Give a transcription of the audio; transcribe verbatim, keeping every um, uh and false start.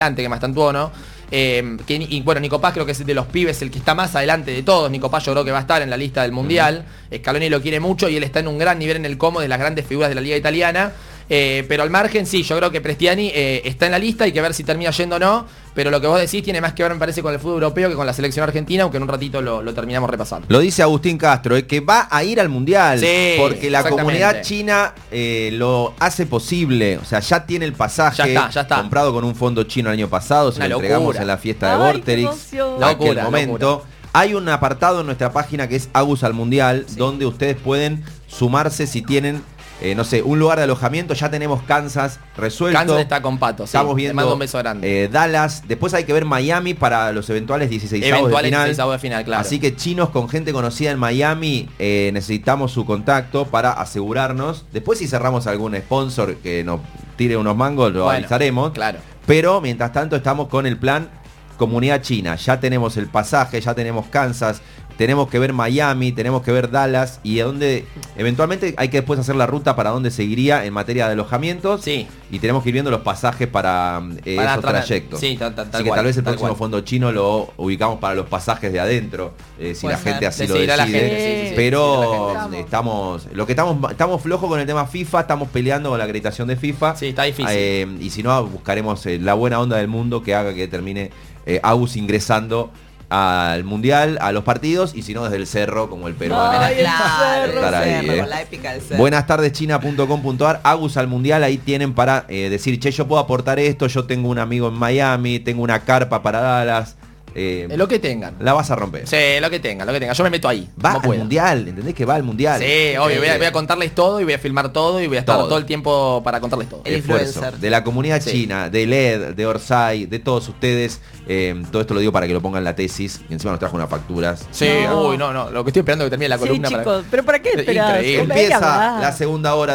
que más tantuó, ¿no? Eh, que, y bueno, Nico Paz creo que es de los pibes el que está más adelante de todos. Nico Paz yo creo que va a estar en la lista del Mundial. Uh-huh. Scaloni lo quiere mucho y él está en un gran nivel en el Como de las grandes figuras de la Liga Italiana. Eh, pero al margen, sí, yo creo que Prestiani eh, está en la lista, hay que ver si termina yendo o no. Pero lo que vos decís tiene más que ver, me parece, con el fútbol europeo que con la selección argentina, aunque en un ratito lo, lo terminamos repasando. Lo dice Agustín Castro, eh, que va a ir al Mundial, sí, porque la comunidad china eh, lo hace posible. O sea, ya tiene el pasaje ya está, ya está. comprado con un fondo chino el año pasado, se Una lo locura. entregamos en la fiesta de Ay, Vorterix. En locura, aquel momento. locura. Hay un apartado en nuestra página que es Agus al Mundial, sí, donde ustedes pueden sumarse si tienen... Eh, no sé, un lugar de alojamiento. Ya tenemos Kansas resuelto. Kansas está con Pato, sí. Estamos viendo, te mando un beso grande. Eh, Dallas. Después hay que ver Miami para los eventuales dieciséisavos Eventuales de final. dieciséisavos de final, claro. Así que chinos con gente conocida en Miami, eh, necesitamos su contacto para asegurarnos. Después si cerramos algún sponsor que nos tire unos mangos, lo bueno, avisaremos. Claro. Pero mientras tanto estamos con el plan Comunidad China. Ya tenemos el pasaje, ya tenemos Kansas. Tenemos que ver Miami, tenemos que ver Dallas y a dónde eventualmente hay que después hacer la ruta para dónde seguiría en materia de alojamientos. Sí. Y tenemos que ir viendo los pasajes para, eh, para esos trayectos. Sí, tal, tal, así que cual, tal vez el tal próximo cual. fondo chino lo ubicamos para los pasajes de adentro, eh, si Puede la gente ser. así lo Decidirá decide. la gente, sí, sí, sí, Pero decidirá la gente. estamos, lo que estamos, estamos flojos con el tema FIFA, estamos peleando con la acreditación de FIFA. Sí, está difícil. Eh, y si no, buscaremos eh, la buena onda del mundo que haga que termine eh, Agus ingresando al Mundial, a los partidos, y si no desde el cerro, como el peruano. Ay, el cerro, estar ahí, cerro, eh. con la épica del cerro. Buenas tardes china punto com punto ar, Agus al Mundial, ahí tienen para eh, decir, che, yo puedo aportar esto, yo tengo un amigo en Miami, tengo una carpa para Dallas. Eh, lo que tengan. La vas a romper. Sí, lo que tengan, lo que tengan. Yo me meto ahí. Va al pueda. Mundial, ¿entendés que va al Mundial? Sí, obvio, voy a, voy a contarles todo y voy a filmar todo y voy a estar todo, todo el tiempo para contarles todo. El esfuerzo de la comunidad sí. china, de L E D, de Orsay, de todos ustedes. Eh, todo esto lo digo para que lo pongan en la tesis y encima nos trajo unas facturas. Sí, no. uy, no, no. Lo que estoy esperando es que termine la columna. Sí, chicos, para... pero ¿para qué esperás? Empieza la segunda hora.